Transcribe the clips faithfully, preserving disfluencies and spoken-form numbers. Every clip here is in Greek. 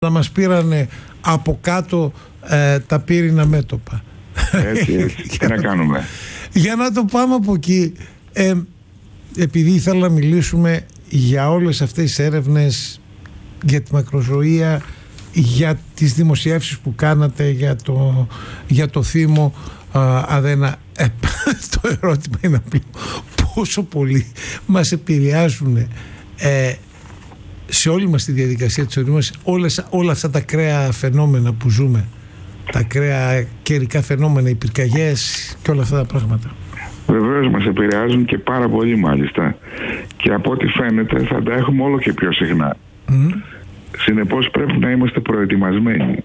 να μας πήρανε από κάτω ε, τα πύρινα μέτωπα. Έτσι, έτσι. Τι να κάνουμε. Για να το πάμε από εκεί, ε, επειδή ήθελα να μιλήσουμε για όλες αυτές τις έρευνες, για τη μακροζωία, για τις δημοσιεύσεις που κάνατε για το, για το θύμο α, Αδένα, ε, το ερώτημα είναι απλό: πόσο πολύ μας επηρεάζουν ε, σε όλη μας τη διαδικασία της ζωής μας όλες, όλα αυτά τα ακραία φαινόμενα που ζούμε, τα ακραία καιρικά φαινόμενα, οι πυρκαγιές και όλα αυτά τα πράγματα? Βεβαίως μας επηρεάζουν και πάρα πολύ, μάλιστα, και από ό,τι φαίνεται θα τα έχουμε όλο και πιο συχνά. Mm. Συνεπώς πρέπει να είμαστε προετοιμασμένοι.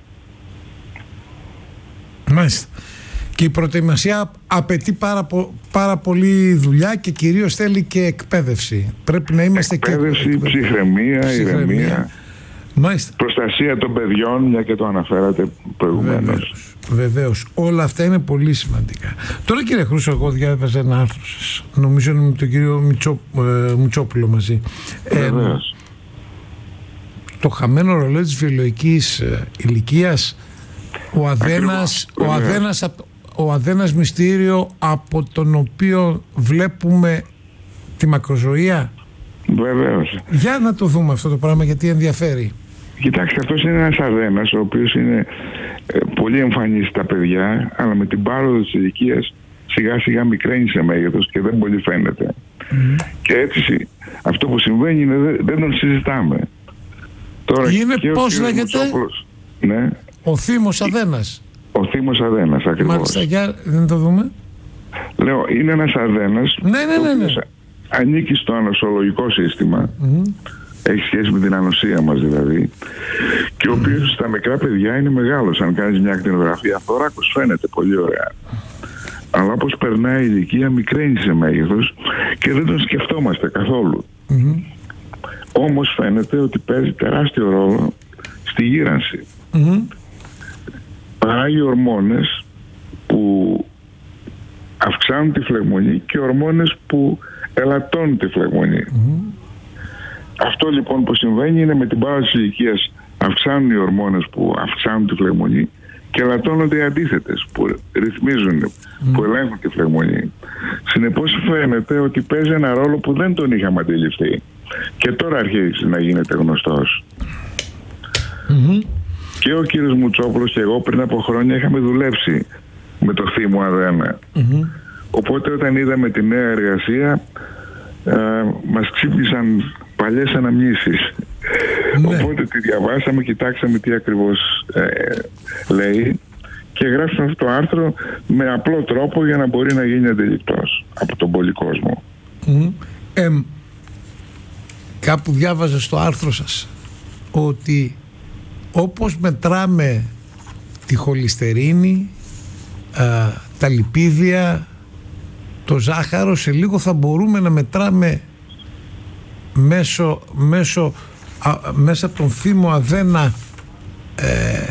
Μάλιστα. Και η προετοιμασία απαιτεί πάρα, πο, πάρα πολύ δουλειά και κυρίως θέλει και εκπαίδευση. Πρέπει να είμαστε εκπαίδευση, και... ψυχραιμία, ηρεμία, προστασία των παιδιών, μια και το αναφέρατε προηγουμένως. Βεβαίως, βεβαίως. Όλα αυτά είναι πολύ σημαντικά. Τώρα, κύριε Χρούσο, εγώ διάβαζα ένα άρθρο σας, νομίζω είναι με τον κύριο Μητσό, ε, Μητσόπουλο μαζί. Βεβαίως. Ε, το χαμένο ρολόι της βιολογικής ε, ηλικίας, ο Αδένας, ο Αδένας, ο Αδένας μυστήριο από τον οποίο βλέπουμε τη μακροζωία. Βεβαίως. Για να το δούμε αυτό το πράγμα, γιατί ενδιαφέρει. Κοιτάξτε, αυτός είναι ένας Αδένας ο οποίος είναι ε, πολύ εμφανής στα παιδιά, αλλά με την πάροδο της ηλικίας σιγά σιγά μικραίνει σε μέγεθος και δεν πολύ φαίνεται. Mm. Και έτσι αυτό που συμβαίνει είναι δεν, δεν τον συζητάμε. Τώρα, είναι πώς λέγεται? Ναι. Ο θύμος Αδένας. Ο θύμος Αδένας, ακριβώς. Μάλιστα, για να το δούμε. Λέω, είναι ένας Αδένας, ναι, ναι, ναι, ναι. ανήκει στο ανοσολογικό σύστημα, mm. έχει σχέση με την ανοσία μας δηλαδή, και ο οποίος mm. στα μικρά παιδιά είναι μεγάλος. Αν κάνεις μια ακτινογραφία θωράκος φαίνεται πολύ ωραία, αλλά όπως περνάει η ηλικία μικραίνει σε μέγεθος και δεν τον σκεφτόμαστε καθόλου. mm. Όμως φαίνεται ότι παίζει τεράστιο ρόλο στη γύρανση. mm. Παράγει ορμόνες που αυξάνουν τη φλεγμονή και ορμόνες που ελαττώνουν τη φλεγμονή. Mm. Αυτό λοιπόν που συμβαίνει είναι με την πάροδο της ηλικίας αυξάνουν οι ορμόνες που αυξάνουν τη φλεγμονή και ελαττώνονται οι αντίθετες που ρυθμίζουν, mm. που ελέγχουν τη φλεγμονή. Συνεπώς φαίνεται ότι παίζει ένα ρόλο που δεν τον είχαμε αντιληφθεί και τώρα αρχίζει να γίνεται γνωστός. Mm-hmm. Και ο κύριος Μουτσόπουλος και εγώ πριν από χρόνια είχαμε δουλέψει με το θύμο Αδένα. Mm-hmm. Οπότε όταν είδαμε τη νέα εργασία ε, μας ξύπνησαν παλιές αναμνήσεις. Ναι. Οπότε τη διαβάσαμε, κοιτάξαμε τι ακριβώς ε, λέει και γράψαμε αυτό το άρθρο με απλό τρόπο για να μπορεί να γίνει αντιληπτός από τον πολύ κόσμο. Mm-hmm. Ε, κάπου διάβαζα στο άρθρο σας ότι όπως μετράμε τη χολυστερίνη, α, τα λιπίδια, το ζάχαρο, σε λίγο θα μπορούμε να μετράμε μέσω, μέσω, α, μέσα από τον θύμο Αδένα ε,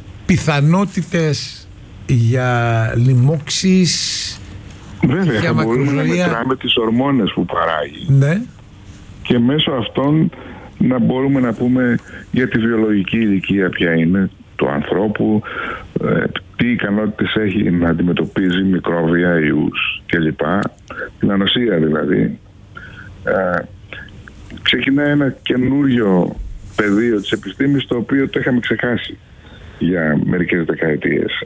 πιθανότητες για λοιμώξεις. Βέβαια, θα μπορούμε να μετράμε τις ορμόνες που παράγει. Ναι. Και μέσω αυτών να μπορούμε να πούμε για τη βιολογική ηλικία ποια είναι του ανθρώπου, ε, τι ικανότητες έχει να αντιμετωπίζει μικρόβια, ιούς κλπ. Την ανοσία δηλαδή. Ε, ξεκινάει ένα καινούριο πεδίο της επιστήμης το οποίο το είχαμε ξεχάσει για μερικές δεκαετίες.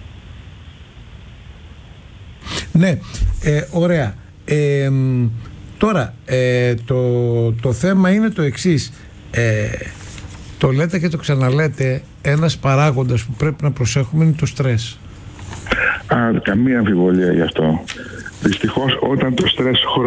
Ναι, ε, ωραία. Ε, Τώρα, ε, το, το θέμα είναι το εξής. Ε, το λέτε και το ξαναλέτε, ένας παράγοντας που πρέπει να προσέχουμε είναι το στρες. Α, καμία αμφιβολία γι' αυτό. Δυστυχώς όταν το στρες